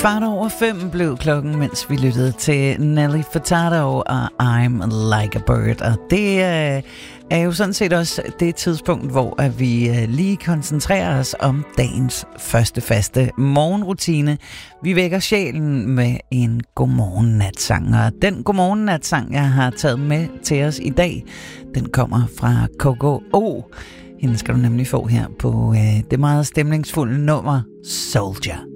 5:15 blev klokken, mens vi lyttede til Nelly Furtado og I'm Like a Bird. Og det er jo sådan set også det tidspunkt, hvor vi lige koncentrerer os om dagens første faste morgenrutine. Vi vækker sjælen med en godmorgen-natsang, og den godmorgen-natsang, jeg har taget med til os i dag, den kommer fra KGO. Hende skal du nemlig få her på det meget stemningsfulde nummer Soldier.